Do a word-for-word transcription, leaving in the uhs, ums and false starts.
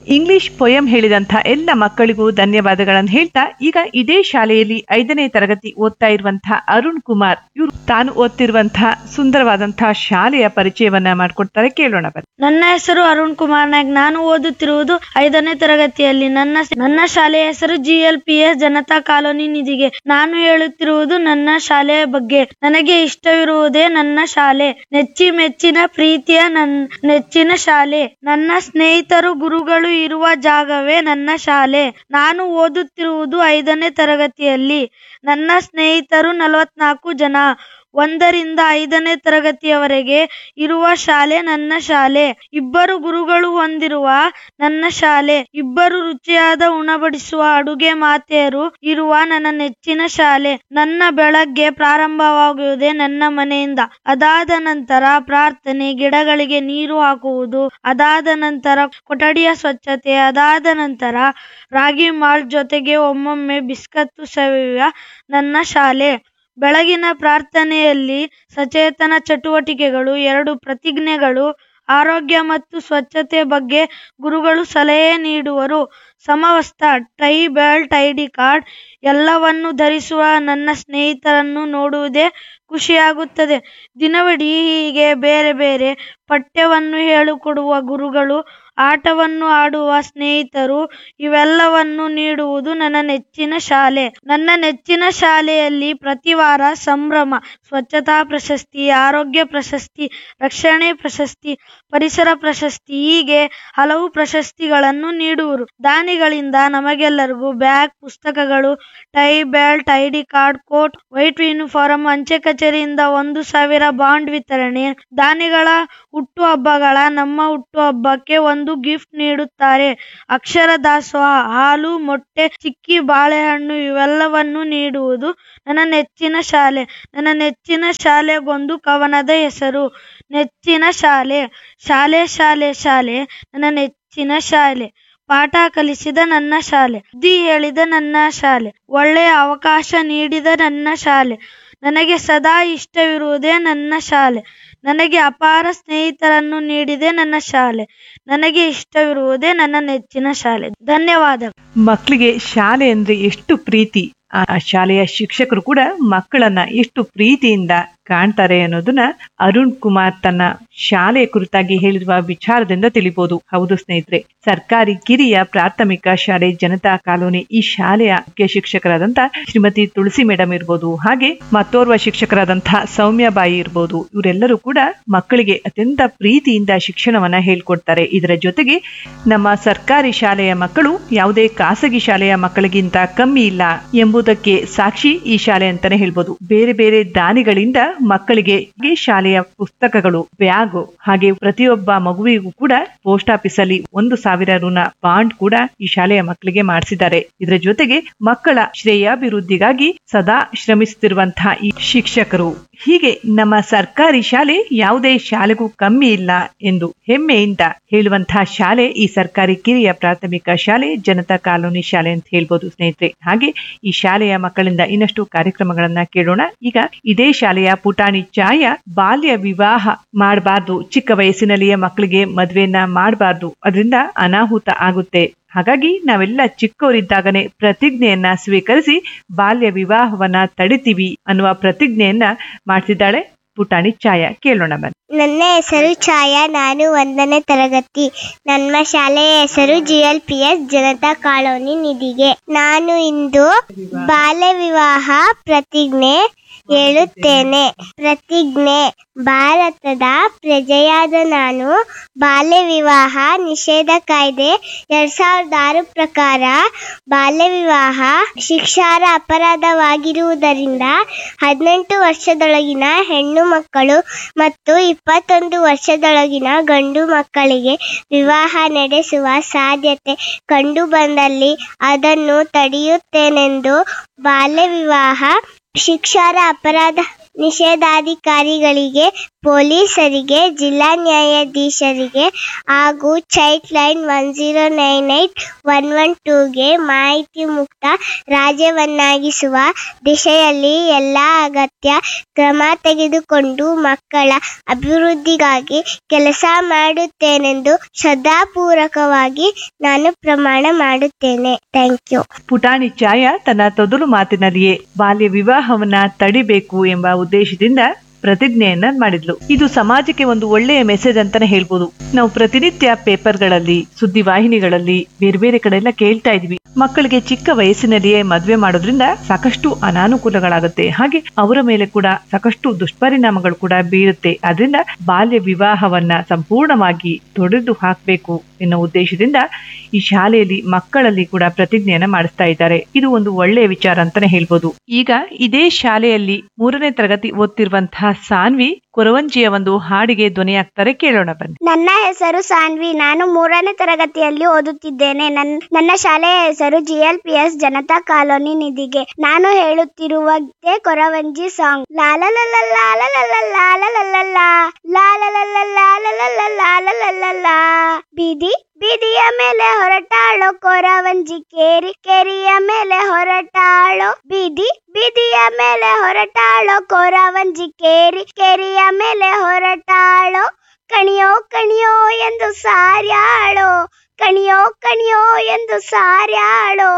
English ಪೊಯಂ ಹೇಳಿದಂಥ ಎಲ್ಲ ಮಕ್ಕಳಿಗೂ ಧನ್ಯವಾದಗಳನ್ನು ಹೇಳ್ತಾ ಈಗ ಇದೇ ಶಾಲೆಯಲ್ಲಿ ಐದನೇ ತರಗತಿ ಓದ್ತಾ ಇರುವಂತಹ ಅರುಣ್ ಕುಮಾರ್ ಇವರು ತಾನು ಓದ್ತಿರುವಂತಹ ಸುಂದರವಾದಂತಹ ಶಾಲೆಯ ಪರಿಚಯವನ್ನ ಮಾಡ್ಕೊಡ್ತಾರೆ, ಕೇಳೋಣ ಬನ್ನಿ. ನನ್ನ ಹೆಸರು ಅರುಣ್ ಕುಮಾರ್ ನಾಯಕ್. ನಾನು ಓದುತ್ತಿರುವುದು ಐದನೇ ತರಗತಿಯಲ್ಲಿ. ನನ್ನ ನನ್ನ ಶಾಲೆಯ ಹೆಸರು G L P S Janata colony ನಿಧಿಗೆ. ನಾನು ಹೇಳುತ್ತಿರುವುದು ನನ್ನ ಶಾಲೆಯ ಬಗ್ಗೆ. ನನಗೆ ಇಷ್ಟವಿರುವುದೇ ನನ್ನ ಶಾಲೆ, ನೆಚ್ಚಿ ಮೆಚ್ಚಿನ ಪ್ರೀತಿಯ ನನ್ನ ನೆಚ್ಚಿನ ಶಾಲೆ. ನನ್ನ ಸ್ನೇಹಿತರು ಗುರುಗಳು ಇರುವ ಜಾಗವೇ ನನ್ನ ಶಾಲೆ. ನಾನು ಓದುತ್ತಿರುವುದು ಐದನೇ ತರಗತಿಯಲ್ಲಿ. ನನ್ನ ಸ್ನೇಹಿತರು ನಲವತ್ನಾಲ್ಕು ಜನ. ಒಂದರಿಂದ ಐದನೇ ತರಗತಿಯವರೆಗೆ ಇರುವ ಶಾಲೆ ನನ್ನ ಶಾಲೆ. ಇಬ್ಬರು ಗುರುಗಳು ಹೊಂದಿರುವ ನನ್ನ ಶಾಲೆ. ಇಬ್ಬರು ರುಚಿಯಾದ ಉಣಬಡಿಸುವ ಅಡುಗೆ ಮಾತೆಯರು ಇರುವ ನನ್ನ ನೆಚ್ಚಿನ ಶಾಲೆ. ನನ್ನ ಬೆಳಗ್ಗೆ ಪ್ರಾರಂಭವಾಗುವುದೇ ನನ್ನ ಮನೆಯಿಂದ. ಅದಾದ ನಂತರ ಪ್ರಾರ್ಥನೆ, ಗಿಡಗಳಿಗೆ ನೀರು ಹಾಕುವುದು, ಅದಾದ ನಂತರ ಕೊಠಡಿಯ ಸ್ವಚ್ಛತೆ, ಅದಾದ ನಂತರ ರಾಗಿ ಮಾಲ್ಟ್ ಜೊತೆಗೆ ಒಮ್ಮೊಮ್ಮೆ ಬಿಸ್ಕತ್ತು ಸವಿಯುವ ನನ್ನ ಶಾಲೆ. ಬೆಳಗಿನ ಪ್ರಾರ್ಥನೆಯಲ್ಲಿ ಸಚೇತನ ಚಟುವಟಿಕೆಗಳು, ಎರಡು ಪ್ರತಿಜ್ಞೆಗಳು, ಆರೋಗ್ಯ ಮತ್ತು ಸ್ವಚ್ಛತೆ ಬಗ್ಗೆ ಗುರುಗಳು ಸಲಹೆ ನೀಡುವರು. ಸಮವಸ್ತ್ರ, ಟೈ, ಬೆಲ್ಟ್, ಐಡಿ ಕಾರ್ಡ್ ಎಲ್ಲವನ್ನು ಧರಿಸುವ ನನ್ನ ಸ್ನೇಹಿತರನ್ನು ನೋಡುವುದೇ ಖುಷಿಯಾಗುತ್ತದೆ. ದಿನವಿಡೀ ಹೀಗೆ ಬೇರೆ ಬೇರೆ ಪಠ್ಯವನ್ನು ಹೇಳಿಕೊಡುವ ಗುರುಗಳು, ಆಟವನ್ನು ಆಡುವ ಸ್ನೇಹಿತರು ಇವೆಲ್ಲವನ್ನು ನೀಡುವುದು ನನ್ನ ನೆಚ್ಚಿನ ಶಾಲೆ. ನನ್ನ ನೆಚ್ಚಿನ ಶಾಲೆಯಲ್ಲಿ ಪ್ರತಿ ವಾರ ಸಂಭ್ರಮ, ಸ್ವಚ್ಛತಾ ಪ್ರಶಸ್ತಿ, ಆರೋಗ್ಯ ಪ್ರಶಸ್ತಿ, ರಕ್ಷಣೆ ಪ್ರಶಸ್ತಿ, ಪರಿಸರ ಪ್ರಶಸ್ತಿ ಹೀಗೆ ಹಲವು ಪ್ರಶಸ್ತಿಗಳನ್ನು ನೀಡುವರು. ದಾನಿಗಳಿಂದ ನಮಗೆಲ್ಲರಿಗೂ ಬ್ಯಾಗ್, ಪುಸ್ತಕಗಳು, tie, belt, ID card, coat, white uniform, ಅಂಚೆ ಕಚೇರಿಯಿಂದ ಒಂದು ಸಾವಿರ ಬಾಂಡ್ ವಿತರಣೆ. ದಾನಿಗಳ ಹುಟ್ಟು ಹಬ್ಬಗಳ ನಮ್ಮ ಹುಟ್ಟು ಹಬ್ಬಕ್ಕೆ ಒಂದು ಗಿಫ್ಟ್ ನೀಡುತ್ತಾರೆ. ಅಕ್ಷರ ದಾಸೋಹ, ಹಾಲು, ಮೊಟ್ಟೆ, ಚಿಕ್ಕಿ, ಬಾಳೆಹಣ್ಣು ಇವೆಲ್ಲವನ್ನು ನೀಡುವುದು ನನ್ನ ನೆಚ್ಚಿನ ಶಾಲೆ. ನನ್ನ ನೆಚ್ಚಿನ ಶಾಲೆಗೊಂದು ಕವನದ ಹೆಸರು, ನೆಚ್ಚಿನ ಶಾಲೆ. ಶಾಲೆ ಶಾಲೆ ಶಾಲೆ ನನ್ನ ನೆಚ್ಚಿನ ಶಾಲೆ. ಪಾಠ ಕಲಿಸಿದ ನನ್ನ ಶಾಲೆ, ಬುದ್ಧಿ ಹೇಳಿದ ನನ್ನ ಶಾಲೆ, ಒಳ್ಳೆಯ ಅವಕಾಶ ನೀಡಿದ ನನ್ನ ಶಾಲೆ. ನನಗೆ ಸದಾ ಇಷ್ಟವಿರುವುದೇ ನನ್ನ ಶಾಲೆ. ನನಗೆ ಅಪಾರ ಸ್ನೇಹಿತರನ್ನು ನೀಡಿದೆ ನನ್ನ ಶಾಲೆ. ನನಗೆ ಇಷ್ಟವಿರುವುದೇ ನನ್ನ ನೆಚ್ಚಿನ ಶಾಲೆ. ಧನ್ಯವಾದ. ಮಕ್ಕಳಿಗೆ ಶಾಲೆ ಅಂದ್ರೆ ಎಷ್ಟು ಪ್ರೀತಿ, ಆ ಶಾಲೆಯ ಶಿಕ್ಷಕರು ಕೂಡ ಮಕ್ಕಳನ್ನ ಎಷ್ಟು ಪ್ರೀತಿಯಿಂದ ಕಾಣ್ತಾರೆ ಅನ್ನೋದನ್ನ ಅರುಣ್ ಕುಮಾರ್ ತನ್ನ ಶಾಲೆಯ ಕುರಿತಾಗಿ ಹೇಳಿರುವ ವಿಚಾರದಿಂದ ತಿಳಿಬಹುದು. ಹೌದು ಸ್ನೇಹಿತರೆ, ಸರ್ಕಾರಿ ಕಿರಿಯ ಪ್ರಾಥಮಿಕ ಶಾಲೆ ಜನತಾ ಕಾಲೋನಿ ಈ ಶಾಲೆಯ ಮುಖ್ಯ ಶಿಕ್ಷಕರಾದಂತ ಶ್ರೀಮತಿ ತುಳಸಿ ಮೇಡಮ್ ಇರ್ಬೋದು, ಹಾಗೆ ಮತ್ತೋರ್ವ ಶಿಕ್ಷಕರಾದಂತಹ ಸೌಮ್ಯಬಾಯಿ ಇರ್ಬೋದು. ಇವರೆಲ್ಲರೂ ಕೂಡ ಮಕ್ಕಳಿಗೆ ಅತ್ಯಂತ ಪ್ರೀತಿಯಿಂದ ಶಿಕ್ಷಣವನ್ನ ಹೇಳ್ಕೊಡ್ತಾರೆ. ಇದರ ಜೊತೆಗೆ ನಮ್ಮ ಸರ್ಕಾರಿ ಶಾಲೆಯ ಮಕ್ಕಳು ಯಾವುದೇ ಖಾಸಗಿ ಶಾಲೆಯ ಮಕ್ಕಳಿಗಿಂತ ಕಮ್ಮಿ ಇಲ್ಲ ಎಂಬುದಕ್ಕೆ ಸಾಕ್ಷಿ ಈ ಶಾಲೆ ಅಂತಾನೆ ಹೇಳ್ಬೋದು. ಬೇರೆ ಬೇರೆ ದಾನಿಗಳಿಂದ ಮಕ್ಕಳಿಗೆ ಶಾಲೆಯ ಪುಸ್ತಕಗಳು, ಬ್ಯಾಗ್, ಹಾಗೆ ಪ್ರತಿಯೊಬ್ಬ ಮಗುವಿಗೂ ಕೂಡ ಪೋಸ್ಟ್ ಆಫೀಸ್ ಅಲ್ಲಿ ಒಂದು ಸಾವಿರ ಋಣ ಬಾಂಡ್ ಕೂಡ ಈ ಶಾಲೆಯ ಮಕ್ಕಳಿಗೆ ಮಾಡಿಸಿದ್ದಾರೆ. ಇದರ ಜೊತೆಗೆ ಮಕ್ಕಳ ಶ್ರೇಯಾಭಿವೃದ್ಧಿಗಾಗಿ ಸದಾ ಶ್ರಮಿಸುತ್ತಿರುವಂತಹ ಈ ಶಿಕ್ಷಕರು, ಹೀಗೆ ನಮ್ಮ ಸರ್ಕಾರಿ ಶಾಲೆ ಯಾವುದೇ ಶಾಲೆಗೂ ಕಮ್ಮಿ ಇಲ್ಲ ಎಂದು ಹೆಮ್ಮೆಯಿಂದ ಹೇಳುವಂತಹ ಶಾಲೆ ಈ ಸರ್ಕಾರಿ ಕಿರಿಯ ಪ್ರಾಥಮಿಕ ಶಾಲೆ ಜನತಾ ಕಾಲೋನಿ ಶಾಲೆ ಅಂತ ಹೇಳ್ಬೋದು ಸ್ನೇಹಿತರೆ. ಹಾಗೆ ಈ ಶಾಲೆಯ ಮಕ್ಕಳಿಂದ ಇನ್ನಷ್ಟು ಕಾರ್ಯಕ್ರಮಗಳನ್ನ ಕೇಳೋಣ. ಈಗ ಇದೇ ಶಾಲೆಯ ಪುಟಾಣಿ ಛಾಯಾ, ಬಾಲ್ಯ ವಿವಾಹ ಮಾಡಬಾರ್ದು, ಚಿಕ್ಕ ವಯಸ್ಸಿನಲ್ಲಿಯೇ ಮಕ್ಕಳಿಗೆ ಮದ್ವೆಯನ್ನ ಮಾಡಬಾರ್ದು, ಅದರಿಂದ ಅನಾಹುತ ಆಗುತ್ತೆ. ಹಾಗಾಗಿ ನಾವೆಲ್ಲ ಚಿಕ್ಕವರಿದ್ದಾಗನೇ ಪ್ರತಿಜ್ಞೆಯನ್ನ ಸ್ವೀಕರಿಸಿ ಬಾಲ್ಯ ವಿವಾಹವನ್ನ ತಡಿತೀವಿ ಅನ್ನುವ ಪ್ರತಿಜ್ಞೆಯನ್ನ ಮಾಡ್ತಿದ್ದಾಳೆ ಪುಟಾಣಿ ಛಾಯಾ. ಕೇಳೋಣ ಬನ್ನಿ. ನನ್ನ ಹೆಸರು ಛಾಯಾ, ನಾನು ಒಂದನೇ ತರಗತಿ. ನನ್ನ ಶಾಲೆಯ ಹೆಸರು G L P S Janata colony ನಿಧಿಗೆ. ನಾನು ಇಂದು ಬಾಲ್ಯ ವಿವಾಹ ಪ್ರತಿಜ್ಞೆ ಹೇಳುತ್ತೇನೆ. ಪ್ರತಿಜ್ಞೆ. ಭಾರತದ ಪ್ರಜೆಯಾದ ನಾನು ಬಾಲ್ಯ ವಿವಾಹ ನಿಷೇಧ ಕಾಯ್ದೆ ಎರಡ್ ಸಾವಿರದ ಆರು ಪ್ರಕಾರ ಬಾಲ್ಯ ವಿವಾಹ ಶಿಕ್ಷಾರ್ಹ ಅಪರಾಧವಾಗಿರುವುದರಿಂದ ಹದಿನೆಂಟು ವರ್ಷದೊಳಗಿನ ಹೆಣ್ಣು ಮಕ್ಕಳು ಮತ್ತು ಇಪ್ಪತ್ತೊಂದು ವರ್ಷದೊಳಗಿನ ಗಂಡು ಮಕ್ಕಳಿಗೆ ವಿವಾಹ ನಡೆಸುವ ಸಾಧ್ಯತೆ ಕಂಡು ಬಂದಲ್ಲಿ ಅದನ್ನು ತಡೆಯುತ್ತೇನೆಂದು ಬಾಲ್ಯ ವಿವಾಹ ಶಿಕ್ಷಾರ್ಹ ಅಪರಾಧ ನಿಷೇಧಾಧಿಕಾರಿಗಳಿಗೆ, ಪೊಲೀಸರಿಗೆ, ಜಿಲ್ಲಾ ನ್ಯಾಯಾಧೀಶರಿಗೆ ಹಾಗೂ child line one zero nine eight one one ಟೂಗೆ ಮಾಹಿತಿ ಮುಕ್ತ ರಾಜ್ಯವನ್ನಾಗಿಸುವ ದಿಶೆಯಲ್ಲಿ ಎಲ್ಲ ಅಗತ್ಯ ಕ್ರಮ ತೆಗೆದುಕೊಂಡು ಮಕ್ಕಳ ಅಭಿವೃದ್ಧಿಗಾಗಿ ಕೆಲಸ ಮಾಡುತ್ತೇನೆಂದು ಶ್ರದ್ಧಾಪೂರ್ವಕವಾಗಿ ನಾನು ಪ್ರಮಾಣ ಮಾಡುತ್ತೇನೆ. Thank you. ಪುಟಾಣಿ ಛಾಯಾ ತನ್ನ ತೊದಲು ಮಾತಿನಲ್ಲಿಯೇ ಬಾಲ್ಯ ವಿವಾಹವನ್ನ ತಡಿಬೇಕು ಎಂಬ ಉದ್ದೇಶದಿಂದ ಪ್ರತಿಜ್ಞೆಯನ್ನ ಮಾಡಿದ್ಲು. ಇದು ಸಮಾಜಕ್ಕೆ ಒಂದು ಒಳ್ಳೆಯ ಮೆಸೇಜ್ ಅಂತಾನೆ ಹೇಳ್ಬೋದು. ನಾವು ಪ್ರತಿನಿತ್ಯ ಪೇಪರ್ಗಳಲ್ಲಿ, ಸುದ್ದಿವಾಹಿನಿಗಳಲ್ಲಿ, ಬೇರೆ ಬೇರೆ ಕಡೆ ಎಲ್ಲ ಕೇಳ್ತಾ ಇದೀವಿ, ಮಕ್ಕಳಿಗೆ ಚಿಕ್ಕ ವಯಸ್ಸಿನಲ್ಲಿಯೇ ಮದ್ವೆ ಮಾಡೋದ್ರಿಂದ ಸಾಕಷ್ಟು ಅನಾನುಕೂಲಗಳಾಗುತ್ತೆ, ಹಾಗೆ ಅವರ ಮೇಲೆ ಕೂಡ ಸಾಕಷ್ಟು ದುಷ್ಪರಿಣಾಮಗಳು ಕೂಡ ಬೀರುತ್ತೆ. ಅದರಿಂದ ಬಾಲ್ಯ ವಿವಾಹವನ್ನ ಸಂಪೂರ್ಣವಾಗಿ ತೊಡೆದು ಹಾಕಬೇಕು ಎನ್ನುವ ಉದ್ದೇಶದಿಂದ ಈ ಶಾಲೆಯಲ್ಲಿ ಮಕ್ಕಳಲ್ಲಿ ಕೂಡ ಪ್ರತಿಜ್ಞೆಯನ್ನ ಮಾಡಿಸ್ತಾ ಇದ್ದಾರೆ. ಇದು ಒಂದು ಒಳ್ಳೆಯ ವಿಚಾರ ಅಂತಾನೆ ಹೇಳ್ಬೋದು. ಈಗ ಇದೇ ಶಾಲೆಯಲ್ಲಿ ಮೂರನೇ ತರಗತಿ ಓದ್ತಿರುವಂತಹ ಸಾನ್ವಿ ಕೊರವಂಜಿಯ ಒಂದು ಹಾಡಿಗೆ ಧ್ವನಿಯಾಗ್ತಾರೆ, ಕೇಳೋಣ ಬನ್ನಿ. ನನ್ನ ಹೆಸರು ಸಾನ್ವಿ, ನಾನು ಮೂರನೇ ತರಗತಿಯಲ್ಲಿ ಓದುತ್ತಿದ್ದೇನೆ. ನನ್ನ ಶಾಲೆಯ ಹೆಸರು G L P S Janata colony ನಿಧಿಗೆ. ನಾನು ಹೇಳುತ್ತಿರುವ ಗೀತೆ ಕೊರವಂಜಿ ಸಾಂಗ್. ಬೀದಿ ಬೀದಿಯ ಮೇಲೆ ಹೊರಟಾಳೋ ಕೊರವಂಜಿ, ಕೇರಿ ಕೇರಿಯ ಮೇಲೆ ಹೊರಟಾಳೋ. ಬೀದಿ ಬೀದಿಯ ಮೇಲೆ ಹೊರಟಾಳೋ ಕೊರವಂಜಿ, ಕೇರಿ ಕೇರಿಯ ಮೇಲೆ ಹೊರಟಾಳೋ. ಕಣಿಯೋ ಕಣಿಯೋ ಎಂದು ಸಾರ್ಯಾಳೋ, ಕಣಿಯೋ ಕಣಿಯೋ ಎಂದು ಸಾರ್ಯಾಳೋ.